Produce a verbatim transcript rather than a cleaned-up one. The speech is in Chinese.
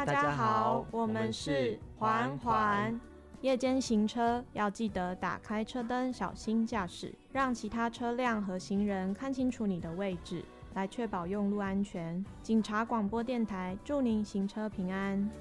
家好，我们是环环。夜间行车要记得打开车灯，小心驾驶，让其他车辆和行人看清楚你的位置，来确保用路安全。警察广播电台祝您行车平安。